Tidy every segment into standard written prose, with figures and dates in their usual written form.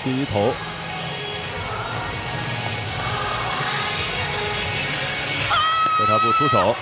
第一投。贝塔布出手。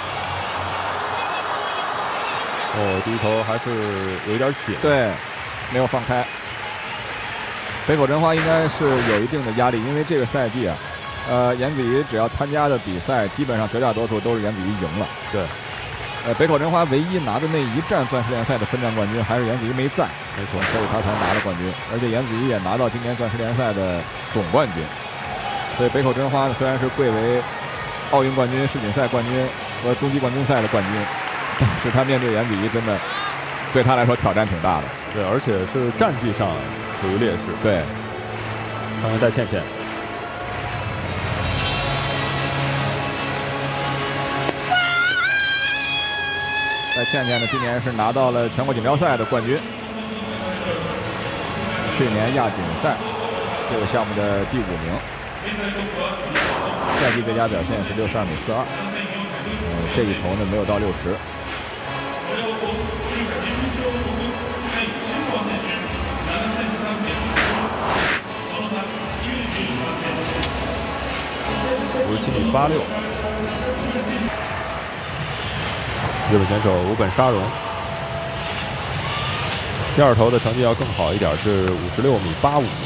第一投还是有一点紧。 对，没有放开。北口真花应该是有一定的压力，因为这个赛季啊，严子怡只要参加的比赛，基本上绝大多数都是严子怡赢了。 对。 北口真花唯一拿的那一站钻石联赛的分站冠军，还是严子怡没在， 没错， 所以他才拿了冠军。而且严子怡也拿到今年钻石联赛的总冠军。所以北口真花呢，虽然是贵为奥运冠军、世锦赛冠军和中级冠军赛的冠军，但是他面对严子怡，真的对他来说挑战挺大的。 对，而且是战绩上处于劣势。 对， 看看戴倩倩。 戴倩倩呢，今年是拿到了全国锦标赛的冠军，去年亚锦赛这个项目的第5名，赛季最佳表现是62.42米，这一投呢没有到60。 57.86米。日本选手武本沙荣，第二投的成绩要更好一点，是56.85米。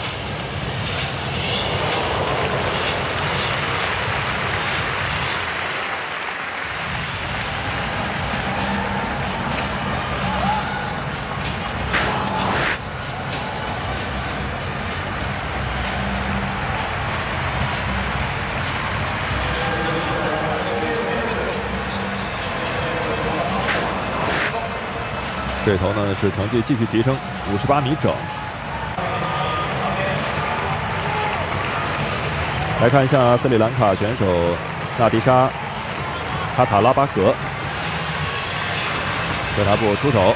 这头呢是成绩继续提升，58米整。来看一下斯里兰卡选手纳迪莎·卡塔拉巴格，贝塔布出手，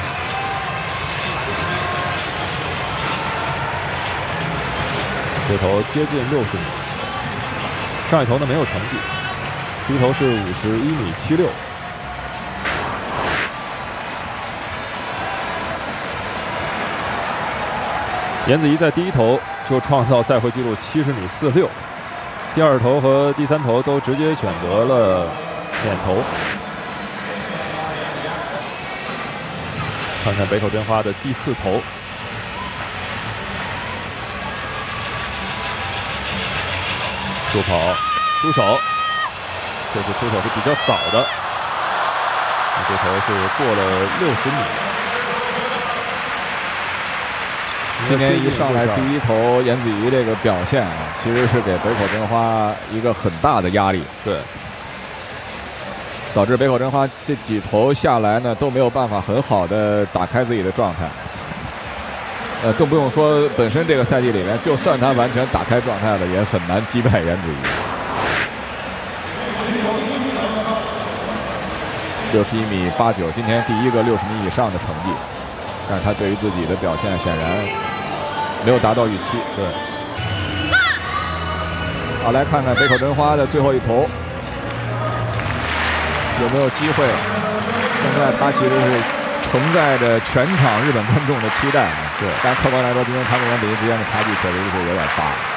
这头接近60米。上一头呢没有成绩，第一头是51.76米。严子怡在第一投就创造赛会纪录70.46米，第二投和第三投都直接选择了免投。看看北口真花的第4投，助跑出手，这次出手是比较早的，这投是过了60米。 今年一上来第一投严子怡这个表现啊，其实是给北口真花一个很大的压力。 对， 导致北口真花这几投下来呢都没有办法很好的打开自己的状态。更不用说本身这个赛季里面，就算他完全打开状态了，也很难击败严子怡。61.89米，今天第一个60米以上的成绩，但是他对于自己的表现显然没有达到预期。 对， 好，来看看北口真花的最后一投有没有机会。现在他其实是承载着全场日本观众的期待。 对， 但客观来说，今天他跟严子怡之间的差距确实是有点大。